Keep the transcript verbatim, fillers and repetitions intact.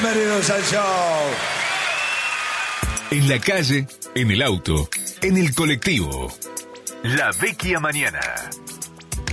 Bienvenidos al show. En la calle, en el auto, en el colectivo. La Vecchia Mañana.